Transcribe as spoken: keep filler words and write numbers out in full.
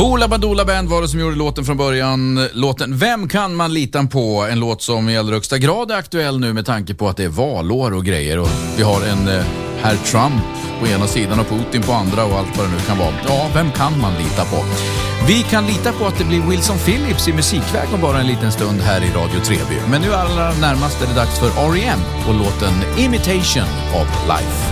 Hoola Bandoola Band var det som gjorde låten från början. Låten Vem kan man lita på? En låt som i allra högsta grad är aktuell nu med tanke på att det är valår och grejer. Och vi har en eh, herr Trump på ena sidan och Putin på andra och allt vad det nu kan vara. Ja, vem kan man lita på? Vi kan lita på att det blir Wilson Phillips i musikväg om bara en liten stund här i Radio Treby. Men nu allra närmast är det dags för R E M och låten Imitation of Life.